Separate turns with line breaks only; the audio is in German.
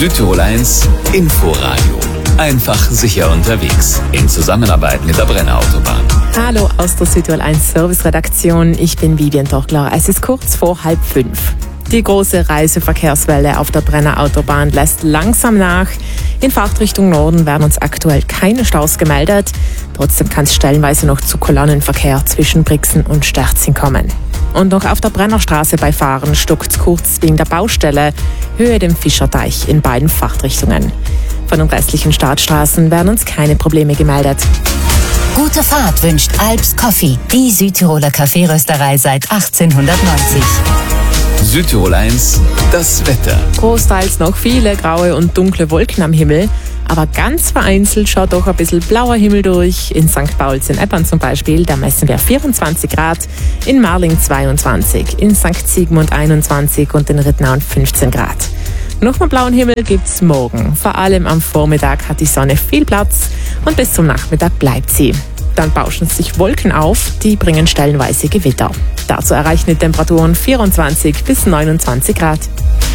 Südtirol 1 Inforadio. Einfach sicher unterwegs. In Zusammenarbeit mit der Brenner Autobahn.
Hallo aus der Südtirol 1 Serviceredaktion. Ich bin Vivian Tochler. Es ist kurz vor 4:30. Die große Reiseverkehrswelle auf der Brenner Autobahn lässt langsam nach. In Fahrtrichtung Norden werden uns aktuell keine Staus gemeldet. Trotzdem kann es stellenweise noch zu Kolonnenverkehr zwischen Brixen und Sterzing kommen. Und noch auf der Brennerstraße bei Fahren stockt es kurz wegen der Baustelle Höhe dem Fischerteich in beiden Fahrtrichtungen. Von den restlichen Startstraßen werden uns keine Probleme gemeldet.
Gute Fahrt wünscht Alps Coffee, die Südtiroler Kaffeerösterei seit 1890.
Südtirol 1, das Wetter.
Großteils noch viele graue und dunkle Wolken am Himmel, aber ganz vereinzelt schaut doch ein bisschen blauer Himmel durch. In St. Pauls in Eppern zum Beispiel, da messen wir 24 Grad, in Marling 22, in St. Sigmund 21 und in Rittnauen 15 Grad. Nochmal blauen Himmel gibt's morgen. Vor allem am Vormittag hat die Sonne viel Platz und bis zum Nachmittag bleibt sie. Dann bauschen sich Wolken auf, die bringen stellenweise Gewitter. Dazu erreichen die Temperaturen 24 bis 29 Grad.